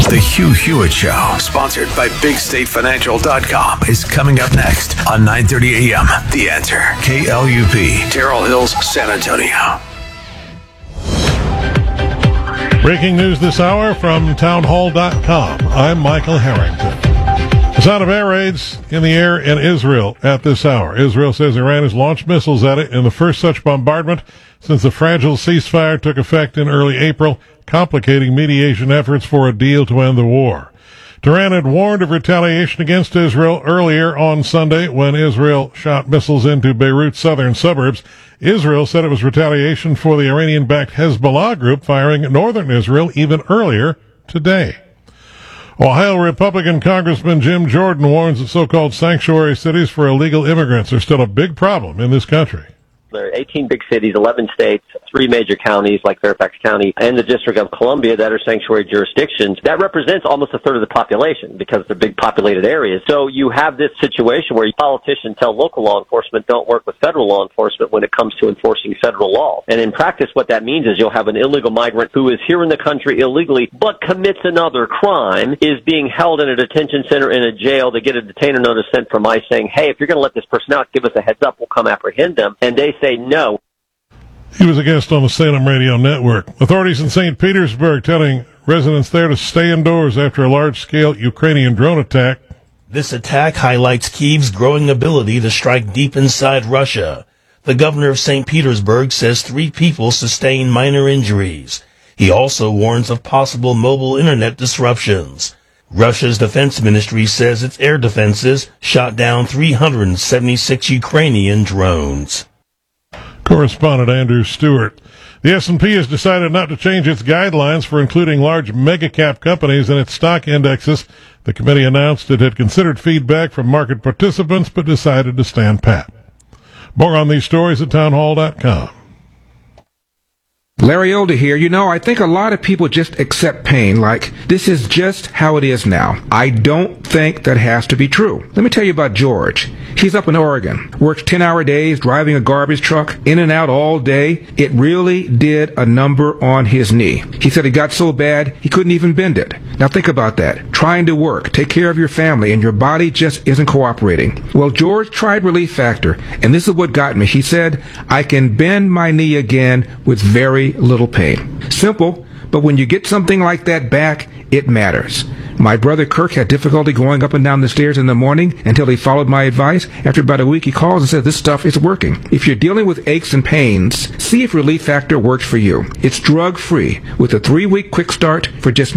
The Hugh Hewitt Show, sponsored by BigStateFinancial.com, is coming up next on 9:30 a.m. The Answer, KLUP, Terrell Hills, San Antonio. Breaking news this hour from townhall.com. I'm Michael Harrington. The sound of air raids in the air in Israel at this hour. Israel says Iran has launched missiles at it in the first such bombardment since the fragile ceasefire took effect in early April, complicating mediation efforts for a deal to end the war. Tehran had warned of retaliation against Israel earlier on Sunday when Israel shot missiles into Beirut's southern suburbs. Israel said it was retaliation for the Iranian-backed Hezbollah group firing at northern Israel even earlier today. Ohio Republican Congressman Jim Jordan warns that so-called sanctuary cities for illegal immigrants are still a big problem in this country. There are 18 big cities, 11 states, 3 major counties like Fairfax County and the District of Columbia that are sanctuary jurisdictions. That represents almost a third of the population because they're big populated areas. So you have this situation where politicians tell local law enforcement don't work with federal law enforcement when it comes to enforcing federal law. And in practice, what that means is you'll have an illegal migrant who is here in the country illegally but commits another crime, is being held in a detention center in a jail. They get a detainer notice sent from ICE saying, hey, if you're going to let this person out, give us a heads up. We'll come apprehend them. And they say no. He was a guest on the Salem Radio Network. Authorities in St. Petersburg telling residents there to stay indoors after a large-scale Ukrainian drone attack. This attack highlights Kyiv's growing ability to strike deep inside Russia. The governor of St. Petersburg says 3 people sustained minor injuries. He also warns of possible mobile internet disruptions. Russia's defense ministry says its air defenses shot down 376 Ukrainian drones. Correspondent Andrew Stewart. The S&P has decided not to change its guidelines for including large mega-cap companies in its stock indexes. The committee announced it had considered feedback from market participants but decided to stand pat. More on these stories at townhall.com. Larry Elder here. I think a lot of people just accept pain like this is just how it is now. I don't think that has to be true. Let me tell you about George. He's up in Oregon, works 10-hour days, driving a garbage truck, in and out all day. It really did a number on his knee. He said it got so bad he couldn't even bend it. Now think about that. Trying to work, take care of your family, and your body just isn't cooperating. Well, George tried Relief Factor, and this is what got me. He said, I can bend my knee again with very little pain. Simple, but when you get something like that back, it matters. My brother Kirk had difficulty going up and down the stairs in the morning until he followed my advice. After about a week, he calls and says this stuff is working. If you're dealing with aches and pains, see if Relief Factor works for you. It's drug-free with a 3-week quick start for just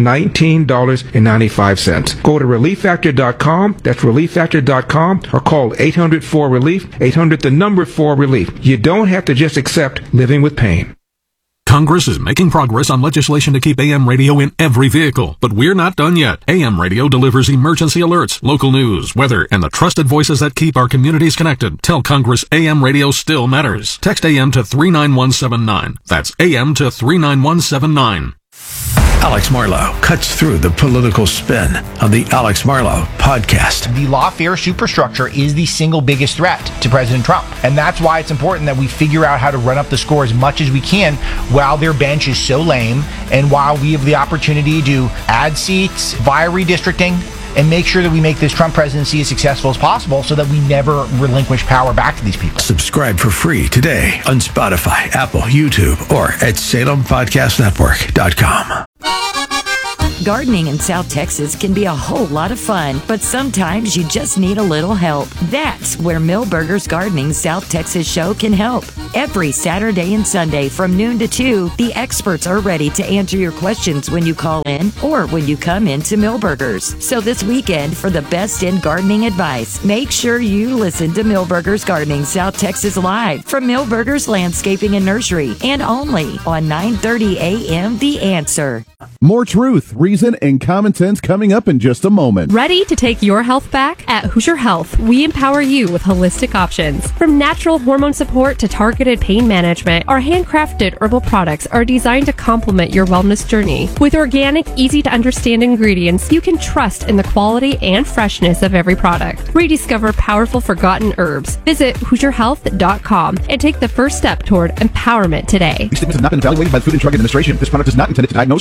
$19.95. Go to ReliefFactor.com, that's ReliefFactor.com, or call 800-4-RELIEF, 800-4-RELIEF. You don't have to just accept living with pain. Congress is making progress on legislation to keep AM radio in every vehicle, but we're not done yet. AM radio delivers emergency alerts, local news, weather, and the trusted voices that keep our communities connected. Tell Congress AM radio still matters. Text AM to 39179. That's AM to 39179. Alex Marlow cuts through the political spin on the Alex Marlow podcast. The lawfare superstructure is the single biggest threat to President Trump. And that's why it's important that we figure out how to run up the score as much as we can while their bench is so lame and while we have the opportunity to add seats via redistricting and make sure that we make this Trump presidency as successful as possible so that we never relinquish power back to these people. Subscribe for free today on Spotify, Apple, YouTube, or at SalemPodcastNetwork.com. Gardening in South Texas can be a whole lot of fun, but sometimes you just need a little help. That's where Millburgers Gardening South Texas show can help. Every Saturday and Sunday from noon to 2, the experts are ready to answer your questions when you call in or when you come into Millburgers. So this weekend, for the best in gardening advice, make sure you listen to Millburgers Gardening South Texas live from Millburgers Landscaping and Nursery, and only on 9:30 a.m. The Answer. More truth, reason, and common sense coming up in just a moment. Ready to take your health back? At Hoosier Health, we empower you with holistic options. From natural hormone support to targeted pain management, our handcrafted herbal products are designed to complement your wellness journey. With organic, easy-to-understand ingredients, you can trust in the quality and freshness of every product. Rediscover powerful forgotten herbs. Visit HoosierHealth.com and take the first step toward empowerment today. These statements have not been evaluated by the Food and Drug Administration. This product is not intended to diagnose, treat, cure, or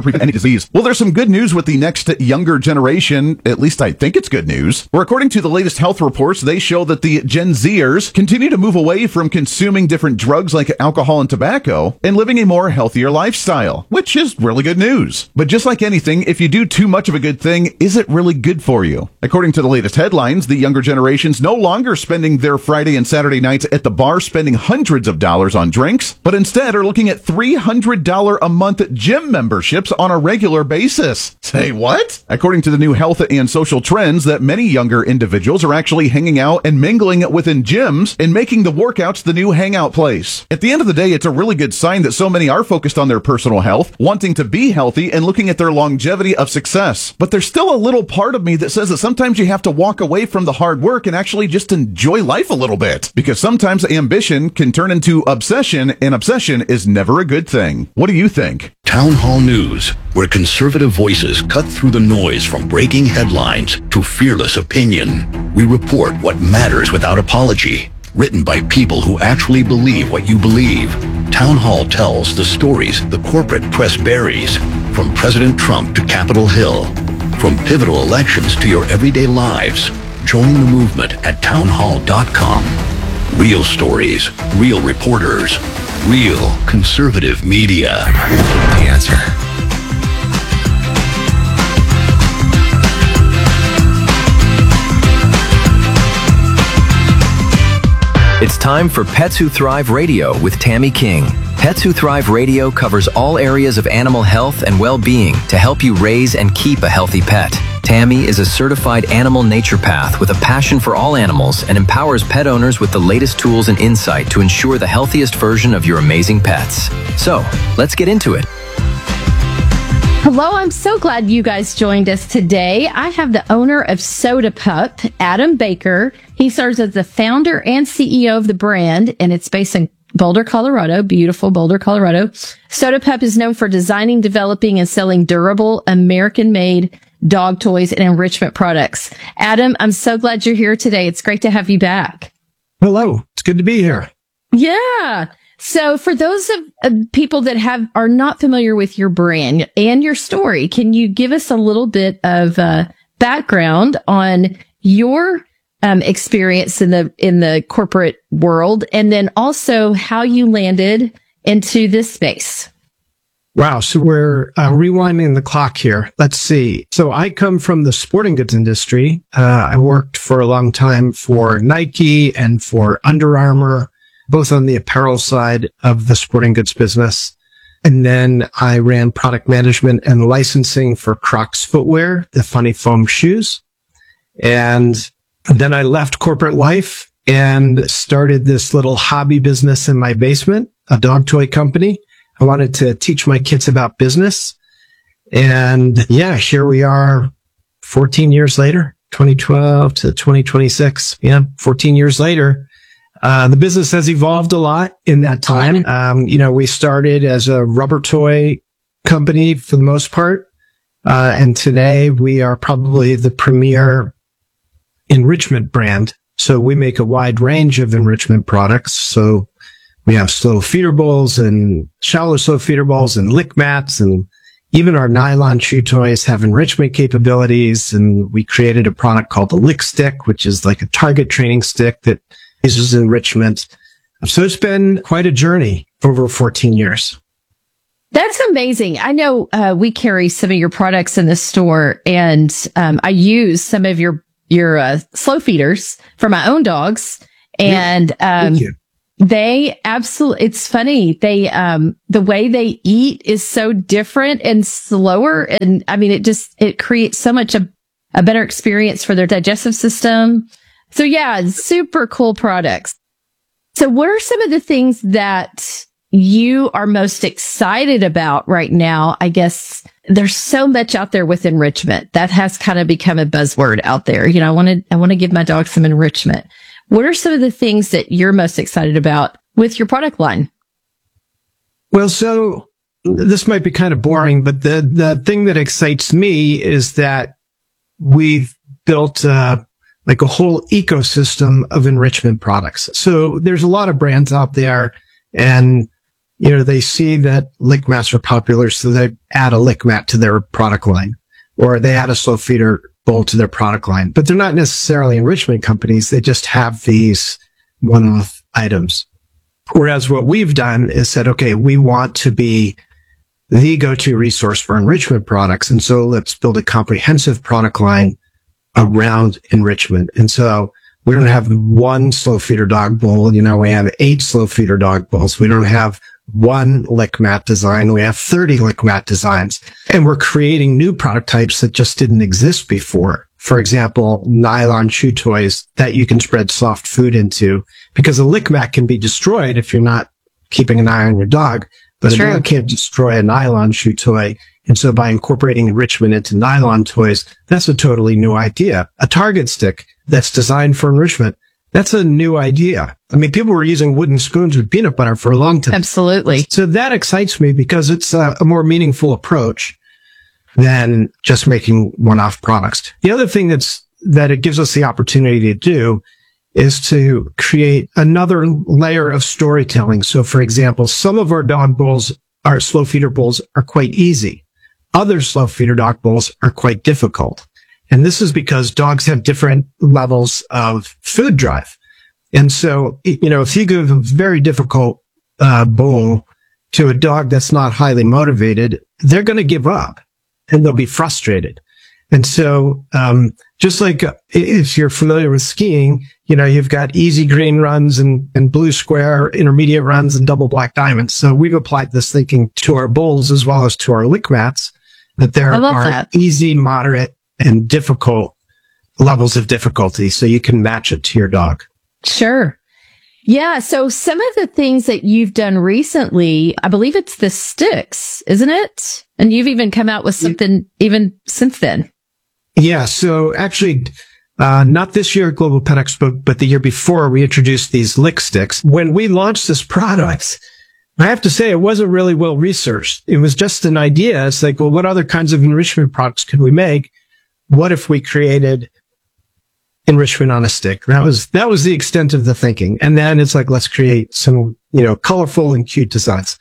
prevent any disease. Well, there's some good news with the next younger generation. At least I think it's good news. Where according to the latest health reports, they show that the Gen Zers continue to move away from consuming different drugs like alcohol and tobacco and living a more healthier lifestyle, which is really good news. But just like anything, if you do too much of a good thing, is it really good for you? According to the latest headlines, the younger generation's no longer spending their Friday and Saturday nights at the bar spending hundreds of dollars on drinks, but instead are looking at $300 a month gym memberships on a regular basis. Say what? According to the new health and social trends, that many younger individuals are actually hanging out and mingling within gyms and making the workouts the new hangout place. At the end of the day, it's a really good sign that so many are focused on their personal health, wanting to be healthy and looking at their longevity of success. But there's still a little part of me that says that sometimes you have to walk away from the hard work and actually just enjoy life a little bit. Because sometimes ambition can turn into obsession, and obsession is never a good thing. What do you think? Town Hall News, where conservative voices cut through the noise from breaking headlines to fearless opinion. We report what matters without apology. Written by people who actually believe what you believe. Town Hall tells the stories the corporate press buries, from President Trump to Capitol Hill, from pivotal elections to your everyday lives. Join the movement at townhall.com. Real stories, real reporters, real conservative media. The Answer. It's time for Pets Who Thrive Radio with Tammy King. Pets Who Thrive Radio covers all areas of animal health and well-being to help you raise and keep a healthy pet. Tammy is a certified animal naturopath with a passion for all animals and empowers pet owners with the latest tools and insight to ensure the healthiest version of your amazing pets. So, let's get into it. Hello, I'm so glad you guys joined us today. I have the owner of Soda Pup, Adam Baker. He serves as the founder and CEO of the brand, and it's based in Boulder, Colorado, beautiful Boulder, Colorado. Soda Pup is known for designing, developing, and selling durable, American-made dog toys and enrichment products. Adam, I'm so glad you're here today. It's great to have you back. Hello. It's good to be here. Yeah. So for those of people that are not familiar with your brand and your story, can you give us a little bit of background on your experience in the corporate world, and then also how you landed into this space? Wow. So we're rewinding the clock here. Let's see. So I come from the sporting goods industry. I worked for a long time for Nike and for Under Armour, both on the apparel side of the sporting goods business. And then I ran product management and licensing for Crocs footwear, the funny foam shoes. And then I left corporate life and started this little hobby business in my basement, a dog toy company. I wanted to teach my kids about business. And yeah, here we are 14 years later, 2012 to 2026. Yeah, 14 years later. The business has evolved a lot in that time. We started as a rubber toy company for the most part. And today we are probably the premier enrichment brand. So we make a wide range of enrichment products. So we have slow feeder bowls and shallow slow feeder bowls and lick mats, and even our nylon chew toys have enrichment capabilities. And we created a product called the Lick Stick, which is like a target training stick that uses enrichment. So it's been quite a journey over 14 years. That's amazing. I know we carry some of your products in the store, and I use some of your slow feeders for my own dogs. And thank you. They absolutely, it's funny. They, the way they eat is so different and slower. And I mean, it creates so much a better experience for their digestive system. So yeah, super cool products. So what are some of the things that you are most excited about right now? I guess there's so much out there with enrichment that has kind of become a buzzword out there. You know, I want to give my dog some enrichment. What are some of the things that you're most excited about with your product line? Well, so this might be kind of boring, but the thing that excites me is that we've built like a whole ecosystem of enrichment products. So there's a lot of brands out there, and they see that lick mats are popular, so they add a lick mat to their product line, or they add a slow feeder bowl to their product line. But they're not necessarily enrichment companies. They just have these one-off items. Whereas what we've done is said, okay, we want to be the go-to resource for enrichment products. And so let's build a comprehensive product line around enrichment. And so we don't have one slow feeder dog bowl. We have 8 slow feeder dog bowls. We don't have one lick mat design. We have 30 lick mat designs, and we're creating new product types that just didn't exist before. For example, nylon chew toys that you can spread soft food into, because a lick mat can be destroyed if you're not keeping an eye on your dog, but a dog can't destroy a nylon chew toy. And so by incorporating enrichment into nylon toys, that's a totally new idea. A target stick that's designed for enrichment, that's a new idea. I mean, people were using wooden spoons with peanut butter for a long time. Absolutely. So that excites me because it's a more meaningful approach than just making one-off products. The other thing that it gives us the opportunity to do is to create another layer of storytelling. So, for example, some of our dog bowls, our slow feeder bowls, are quite easy. Other slow feeder dog bowls are quite difficult. And this is because dogs have different levels of food drive. And so, if you give a very difficult bowl to a dog that's not highly motivated, they're going to give up and they'll be frustrated. And so, just like if you're familiar with skiing, you've got easy green runs and blue square, intermediate runs, and double black diamonds. So we've applied this thinking to our bowls as well as to our lick mats, that there are easy, moderate, and difficult levels of difficulty, so you can match it to your dog. Sure. Yeah. So some of the things that you've done recently, I believe it's the sticks, isn't it? And you've even come out with something even since then. Yeah. So actually, not this year at Global Pet Expo, but the year before, we introduced these lick sticks. When we launched this product, I have to say it wasn't really well researched. It was just an idea. It's like, well, what other kinds of enrichment products could we make? What if we created enrichment on a stick? That was the extent of the thinking. And then it's like, let's create some, colorful and cute designs.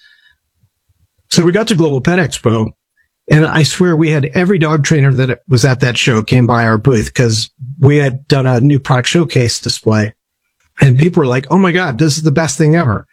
So we got to Global Pet Expo, and I swear we had every dog trainer that was at that show came by our booth because we had done a new product showcase display, and people were like, oh my God, this is the best thing ever.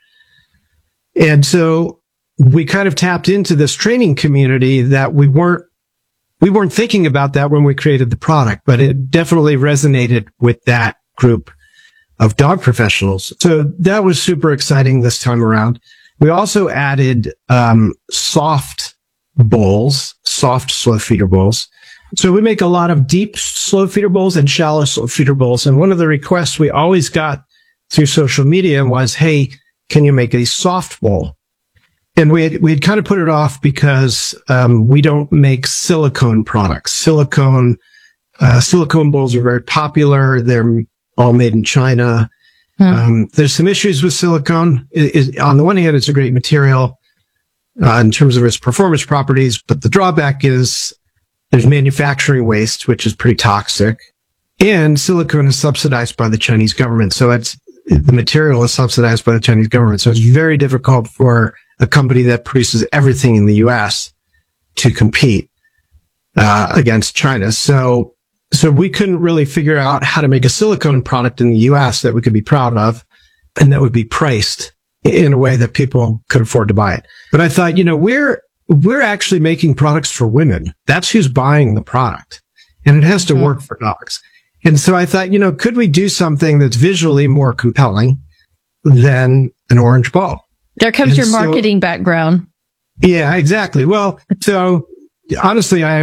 And so we kind of tapped into this training community that we weren't thinking about that when we created the product, but it definitely resonated with that group of dog professionals. So that was super exciting this time around. We also added soft slow feeder bowls. So we make a lot of deep slow feeder bowls and shallow slow feeder bowls. And one of the requests we always got through social media was, hey, can you make a soft bowl? And we'd kind of put it off because we don't make silicone products. Silicone bowls are very popular. They're all made in China. There's some issues with silicone. On the one hand, it's a great material in terms of its performance properties, but the drawback is there's manufacturing waste, which is pretty toxic, and silicone is subsidized by the Chinese government. So the material is subsidized by the Chinese government. So it's very difficult for a company that produces everything in the U.S. to compete against China. So we couldn't really figure out how to make a silicone product in the U.S. that we could be proud of and that would be priced in a way that people could afford to buy it. But I thought, we're actually making products for women. That's who's buying the product, and it has to work for dogs. And so I thought, could we do something that's visually more compelling than an orange ball? There comes your marketing background. Yeah, exactly. Well, so honestly, I